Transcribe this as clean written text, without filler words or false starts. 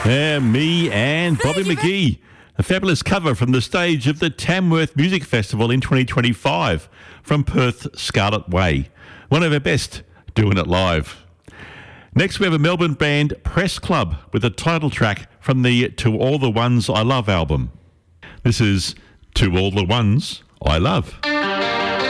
Me and Bobby McGee. A fabulous cover from the stage of the Tamworth Music Festival in 2025 from Perth Scarlet Way. One of our best doing it live. Next we have a Melbourne band, Press Club, with a title track from the To All the Ones I Love album. This is To All the Ones I Love.